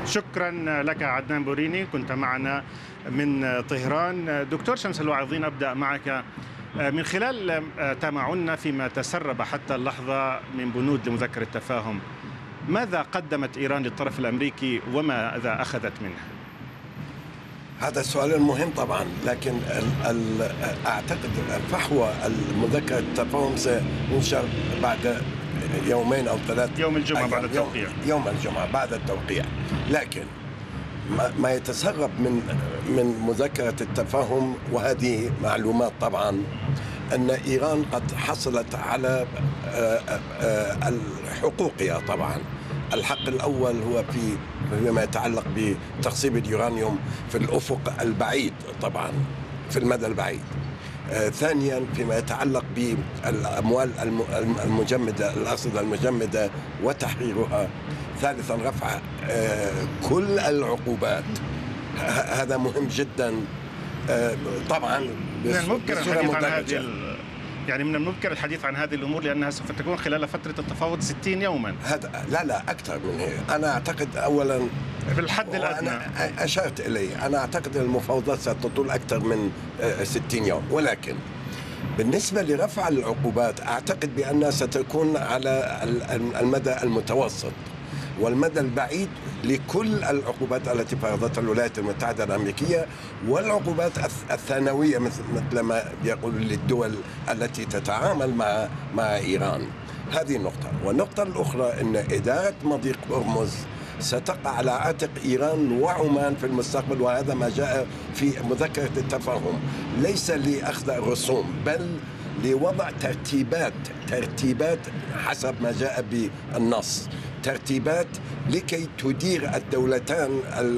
شكرا لك عدنان بوريني، كنت معنا من طهران. دكتور شمس الواعظين، أبدأ معك. من خلال تابعنا فيما تسرب حتى اللحظة من بنود لمذكرة التفاهم، ماذا قدمت إيران للطرف الأمريكي وماذا أخذت منه؟ هذا السؤال مهم طبعا، لكن أعتقد فحوى المذكرة التفاهم سينشر بعد يومين أو ثلاث، يوم الجمعة بعد التوقيع. يوم الجمعة بعد التوقيع. لكن ما يتسرب من مذكرة التفاهم، وهذه معلومات طبعا، أن إيران قد حصلت على حقوقها. طبعا الحق الأول هو فيما يتعلق بتخصيب اليورانيوم في الأفق البعيد، طبعا في المدى البعيد. ثانيا فيما يتعلق بالأموال المجمدة، الأرصدة المجمدة وتحريرها. ثالثا رفع كل العقوبات، هذا مهم جدا. طبعا من الممكن الحديث عن من الممكن الحديث عن هذه الأمور لأنها سوف تكون خلال فترة التفاوض 60 يوما. هذا لا أكثر من هيك. أنا أعتقد أولا بالحد الأدنى، أنا أشرت إليه، أنا أعتقد المفاوضات ستطول أكثر من 60 يوم. ولكن بالنسبة لرفع العقوبات أعتقد بأنها ستكون على المدى المتوسط والمدى البعيد لكل العقوبات التي فرضتها الولايات المتحدة الأمريكية، والعقوبات الثانوية مثل ما يقول للدول التي تتعامل مع إيران. هذه النقطة. والنقطة الأخرى أن إدارة مضيق هرمز ستقع على عاتق إيران وعمان في المستقبل، وهذا ما جاء في مذكرة التفاهم، ليس لأخذ الرسوم بل لوضع ترتيبات حسب ما جاء بالنص، ترتيبات لكي تدير الدولتان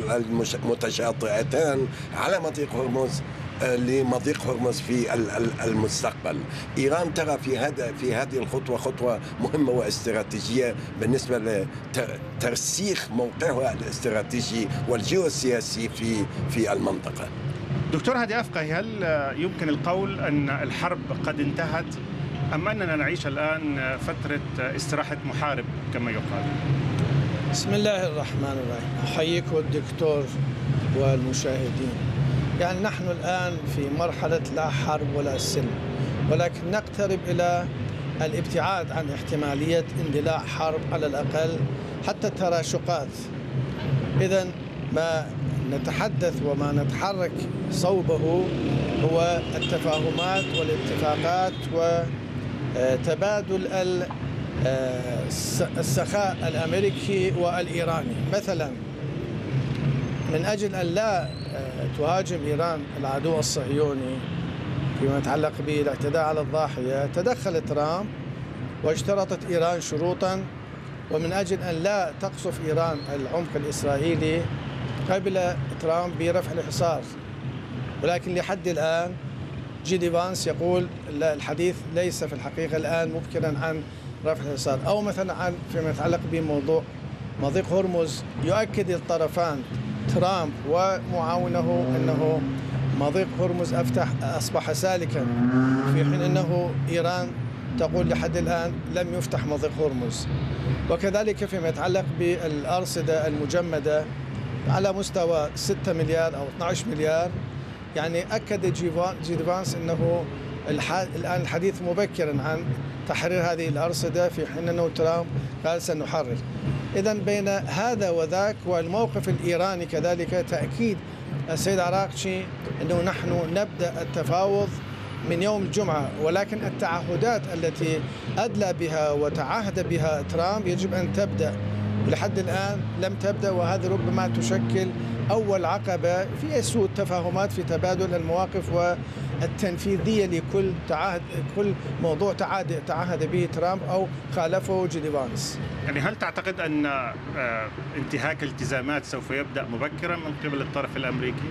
المتشاطئتان على مضيق هرمز لمضيق هرمز في المستقبل. إيران ترى في هذه الخطوة خطوة مهمة واستراتيجية بالنسبة لترسيخ موقعها الاستراتيجي والجيوسياسي في المنطقة. دكتور هادي أفقهي، هل يمكن القول أن الحرب قد انتهت أم أننا نعيش الآن فترة استراحة محارب كما يقال؟ بسم الله الرحمن الرحيم. أحييكم الدكتور والمشاهدين. يعني نحن الآن في مرحلة لا حرب ولا سلم، ولكن نقترب إلى الابتعاد عن احتمالية اندلاع حرب على الأقل حتى التراشقات. إذن ما نتحدث وما نتحرك صوبه هو التفاهمات والاتفاقات وتبادل السخاء الأمريكي والإيراني. مثلا من أجل أن لا تهاجم إيران العدو الصهيوني فيما يتعلق بالاعتداء على الضاحية، تدخل ترامب واشترطت إيران شروطا، ومن أجل أن لا تقصف إيران العمق الإسرائيلي قبل ترامب برفع الحصار. ولكن لحد الآن جيدي فانس يقول لا، الحديث ليس في الحقيقة الآن مبكرا عن رفع الحصار. أو مثلا عن فيما يتعلق بموضوع مضيق هرمز، يؤكد الطرفان ترامب ومعاونه أنه مضيق هرمز أصبح سالكا، في حين أنه إيران تقول لحد الآن لم يفتح مضيق هرمز. وكذلك فيما يتعلق بالأرصدة المجمدة على مستوى 6 مليار أو 12 مليار، يعني أكد جيدي فانس أنه الآن الحديث مبكرا عن تحرير هذه الأرصدة، في حين أنه ترامب قال سنحرر. إذن بين هذا وذاك والموقف الإيراني كذلك تأكيد السيد عراقشي أنه نحن نبدأ التفاوض من يوم الجمعة، ولكن التعهدات التي أدلى بها وتعهد بها ترامب يجب أن تبدأ، ولحد الآن لم تبدأ، وهذا ربما تشكل أول عقبة في سوء التفاهمات في تبادل المواقف والتنفيذية لكل كل موضوع تعهد به ترامب أو خالفه جيدي فانس. يعني هل تعتقد أن انتهاك الالتزامات سوف يبدأ مبكرا من قبل الطرف الأمريكي؟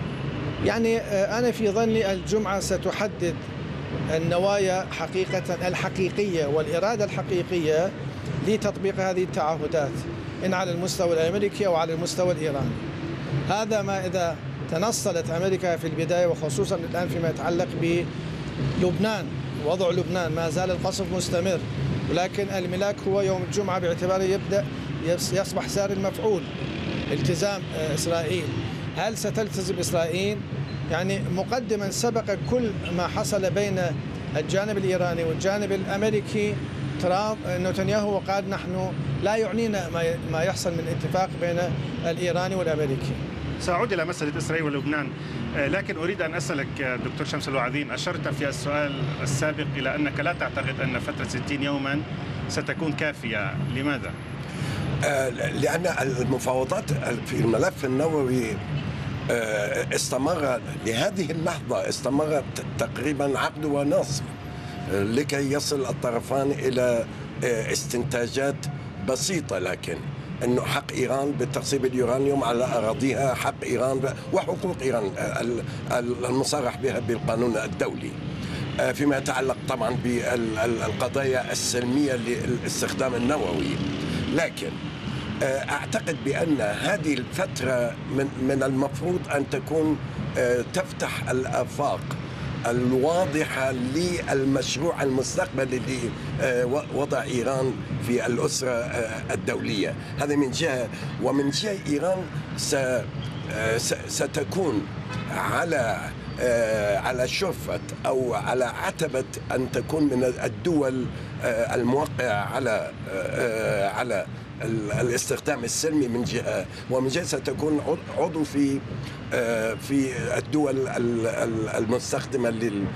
يعني أنا في ظني الجمعة ستحدد النوايا الحقيقية والإرادة الحقيقية لتطبيق هذه التعهدات، إن على المستوى الأمريكي أو على المستوى الإيراني. هذا ما إذا تنصلت أمريكا في البداية، وخصوصا الآن فيما يتعلق بلبنان، وضع لبنان ما زال القصف مستمر، ولكن الملاك هو يوم الجمعة باعتباره يصبح سار المفعول. التزام إسرائيل. هل ستلتزم إسرائيل؟ يعني مقدما سبق كل ما حصل بين الجانب الإيراني والجانب الأمريكي، نتنياهو وقال نحن لا يعنينا ما يحصل من اتفاق بين الإيراني والأمريكي. سأعود إلى مسألة إسرائيل ولبنان، لكن أريد أن أسألك دكتور شمس الوعظين، أشرت في السؤال السابق إلى أنك لا تعتقد أن فترة 60 يوما ستكون كافية. لماذا؟ لأن المفاوضات في الملف النووي استمر لهذه اللحظة، استمرت تقريبا عقد ونصف لكي يصل الطرفان إلى استنتاجات بسيطة، لكن أنه حق إيران بتخصيب اليورانيوم على أراضيها، حق إيران وحقوق إيران المصرح بها بالقانون الدولي، فيما يتعلق طبعا بالقضايا السلمية للاستخدام النووي. لكن أعتقد بأن هذه الفترة من المفروض أن تكون تفتح الآفاق الواضحة للمشروع المستقبلي لوضع إيران في الأسرة الدولية. هذا من جهة، ومن جهة إيران ستكون على شرفة أو على عتبة أن تكون من الدول الموقعة على الاستخدام السلمي من جهة، ومن جهة ستكون عضو في الدول المستخدمة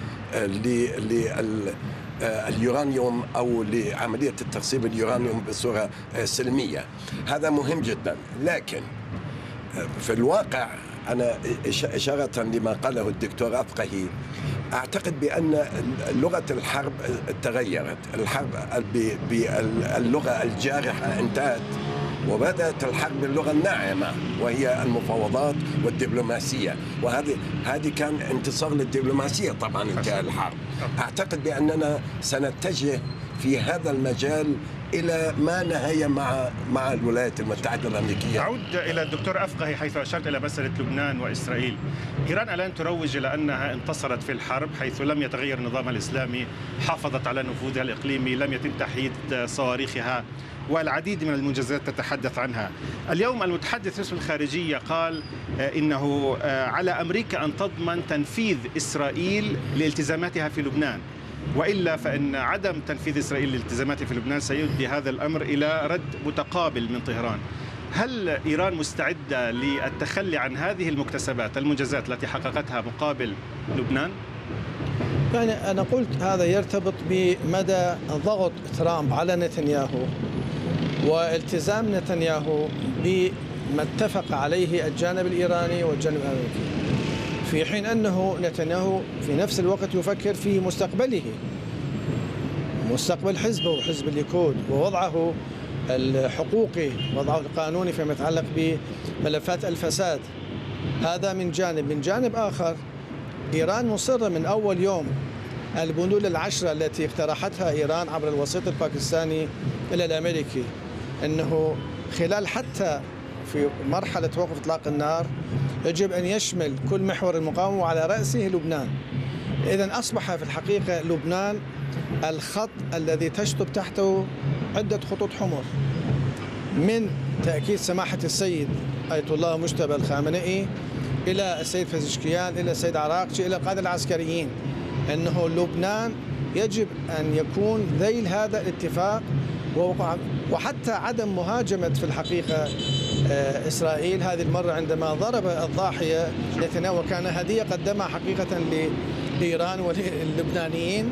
لليورانيوم أو لعملية التخصيب اليورانيوم بصورة سلمية. هذا مهم جدا. لكن في الواقع أنا إشارة لما قاله الدكتور أفقهي، أعتقد بأن لغة الحرب تغيرت. الحرب باللغة الجارحة انتهت، وبدأت الحرب باللغة الناعمة وهي المفاوضات والدبلوماسية، وهذه كان انتصار للدبلوماسية طبعا انتهى الحرب. أعتقد بأننا سنتجه في هذا المجال إلى ما نهاية مع الولايات المتحدة الأمريكية. أعود إلى الدكتور أفقهي حيث أشرت إلى مسألة لبنان وإسرائيل. إيران الآن تروج إلى أنها انتصرت في الحرب، حيث لم يتغير النظام الإسلامي، حافظت على نفوذها الإقليمي، لم يتم تحييد صواريخها، والعديد من المنجزات تتحدث عنها. اليوم المتحدث باسم الخارجية قال إنه على أمريكا أن تضمن تنفيذ إسرائيل لالتزاماتها في لبنان، وإلا فإن عدم تنفيذ إسرائيل لالتزاماتها في لبنان سيؤدي هذا الأمر إلى رد متقابل من طهران. هل إيران مستعدة للتخلي عن هذه المكتسبات، المنجزات التي حققتها مقابل لبنان؟ يعني أنا قلت هذا يرتبط بمدى ضغط ترامب على نتنياهو والتزام نتنياهو بما اتفق عليه الجانب الإيراني والجانب الأمريكي، في حين أنه نتنياهو في نفس الوقت يفكر في مستقبله، مستقبل حزبه وحزب الليكود، ووضعه الحقوقي، وضعه القانوني فيما يتعلق بملفات الفساد. هذا من جانب. من جانب آخر، إيران مصرة من أول يوم البنود العشرة التي اقترحتها إيران عبر الوسيط الباكستاني إلى الأمريكي، أنه خلال حتى في مرحلة وقف إطلاق النار يجب أن يشمل كل محور المقاومة وعلى رأسه لبنان. إذن أصبح في الحقيقة لبنان الخط الذي تشطب تحته عدة خطوط حمر، من تأكيد سماحة السيد آية الله مجتبى الخامنئي إلى السيد فزشكيان إلى السيد عراقشي إلى القادة العسكريين، أنه لبنان يجب أن يكون ذيل هذا الاتفاق، وحتى عدم مهاجمة في الحقيقة إسرائيل هذه المرة عندما ضرب الضاحية نتنياهو، وكان هدية قدمها حقيقة لإيران وللبنانيين.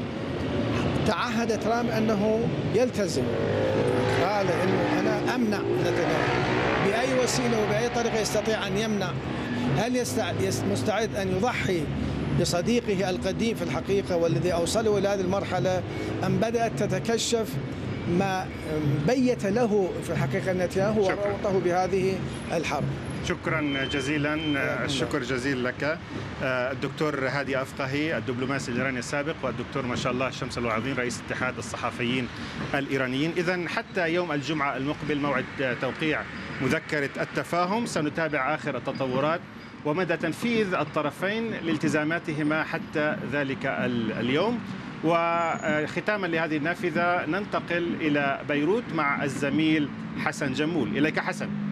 تعهد ترامب أنه يلتزم، قال إنه أنا أمنع نتنياهو بأي وسيلة وبأي طريقة يستطيع أن يمنع. هل مستعد أن يضحي بصديقه القديم في الحقيقة والذي أوصله إلى هذه المرحلة، أم بدأت تتكشف ما بيت له في الحقيقة نتنياهو وربطه بهذه الحرب؟ شكرا جزيلا، الشكر جزيل لك الدكتور هادي أفقهي الدبلوماسي الإيراني السابق، والدكتور ما شاء الله شمس الوعظين رئيس اتحاد الصحفيين الإيرانيين. إذن حتى يوم الجمعة المقبل موعد توقيع مذكرة التفاهم، سنتابع آخر التطورات ومدى تنفيذ الطرفين لالتزاماتهما حتى ذلك اليوم. وختاما لهذه النافذة ننتقل إلى بيروت مع الزميل حسن جمول. إليك حسن.